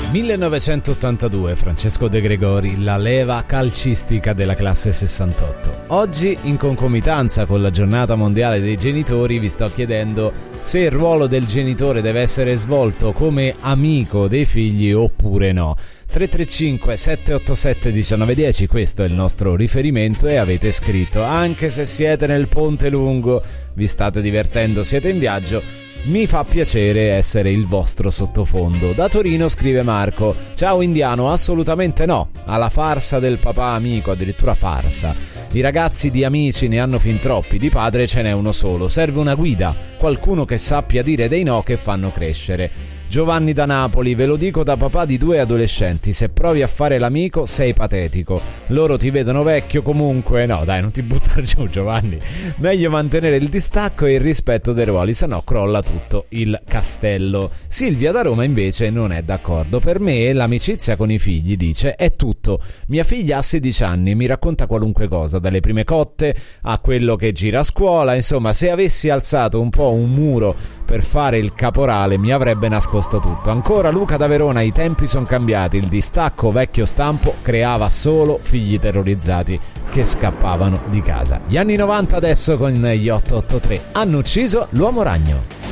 1982, Francesco De Gregori, la leva calcistica della classe 68. Oggi, in concomitanza con la giornata mondiale dei genitori, vi sto chiedendo se il ruolo del genitore deve essere svolto come amico dei figli oppure no. 335 787 1910, questo è il nostro riferimento, e avete scritto: anche se siete nel Ponte Lungo, vi state divertendo, siete in viaggio, mi fa piacere essere il vostro sottofondo. Da Torino scrive Marco: ciao Indiano, assolutamente no alla farsa del papà amico, addirittura farsa. I ragazzi di amici ne hanno fin troppi, di padre ce n'è uno solo, serve una guida, qualcuno che sappia dire dei no che fanno crescere. Giovanni da Napoli: ve lo dico da papà di 2 adolescenti, se provi a fare l'amico sei patetico, loro ti vedono vecchio comunque. No dai, non ti buttare giù Giovanni, meglio mantenere il distacco e il rispetto dei ruoli, sennò crolla tutto il castello. Silvia da Roma invece non è d'accordo: per me l'amicizia con i figli, dice, è tutto. Mia figlia ha 16 anni, mi racconta qualunque cosa, dalle prime cotte a quello che gira a scuola, insomma, se avessi alzato un po' un muro per fare il caporale mi avrebbe nascosto tutto. Ancora Luca da Verona: i tempi sono cambiati, il distacco vecchio stampo creava solo figli terrorizzati che scappavano di casa. Gli anni 90 adesso con gli 883 hanno ucciso l'uomo ragno.